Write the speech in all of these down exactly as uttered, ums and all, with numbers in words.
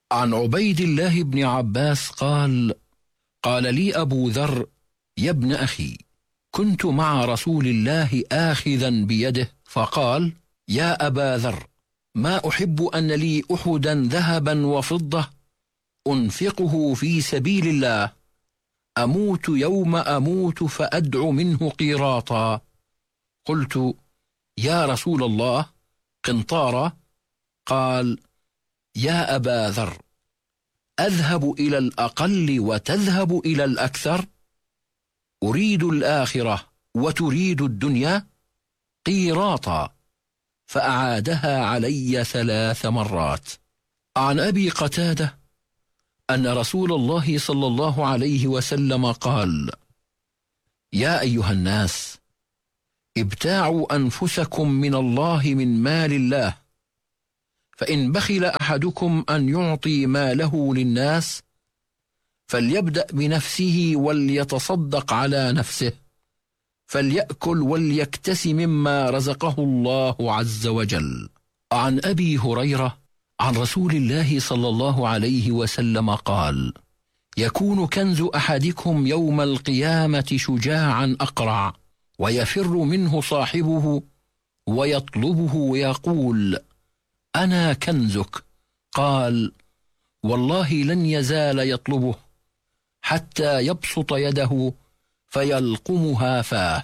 عن عبيد الله بن عباس قال: قال لي أبو ذر: يا ابن أخي، كنت مع رسول الله آخذا بيده، فقال: يا أبا ذر، ما أحب أن لي أحدا ذهبا وفضة أنفقه في سبيل الله، أموت يوم أموت فأدع منه قيراطا. قلت: يا رسول الله، قنطارا؟ قال: يا أبا ذر، أذهب إلى الأقل وتذهب إلى الأكثر؟ أريد الآخرة وتريد الدنيا؟ قيراطا. فأعادها علي ثلاث مرات. عن أبي قتادة أن رسول الله صلى الله عليه وسلم قال: يا أيها الناس، ابتاعوا أنفسكم من الله من مال الله، فإن بخل أحدكم أن يعطي ماله للناس فليبدأ بنفسه وليتصدق على نفسه، فليأكل وليكتس مما رزقه الله عز وجل. عن أبي هريرة عن رسول الله صلى الله عليه وسلم قال: يكون كنز أحدكم يوم القيامة شجاعا أقرع، ويفر منه صاحبه ويطلبه ويقول: أنا كنزك. قال: والله لن يزال يطلبه حتى يبسط يده فيلقمها فاه.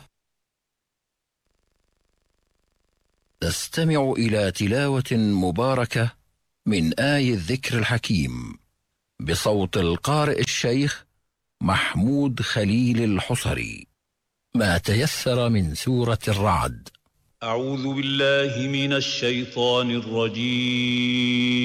نستمع إلى تلاوة مباركة من آي الذكر الحكيم بصوت القارئ الشيخ محمود خليل الحصري. ما تيسر من سورة الرعد. أعوذ بالله من الشيطان الرجيم.